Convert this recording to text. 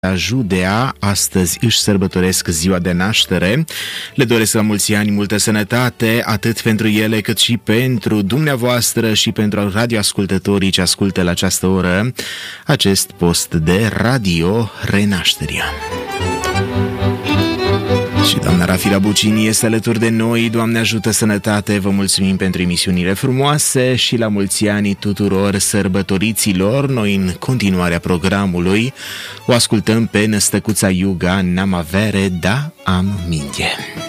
Judea astăzi își sărbătoresc ziua de naștere. Le doresc la mulți ani multă sănătate, atât pentru ele cât și pentru dumneavoastră și pentru radioascultătorii ce ascultă la această oră acest post de Radio Renașterea. Și doamna Rafila Bucini este alături de noi. Doamne ajută, sănătate, vă mulțumim pentru emisiunile frumoase și la mulți ani tuturor sărbătoriților. Noi în continuarea programului o ascultăm pe Năstăcuța Iuga, N-am avere, da am minte.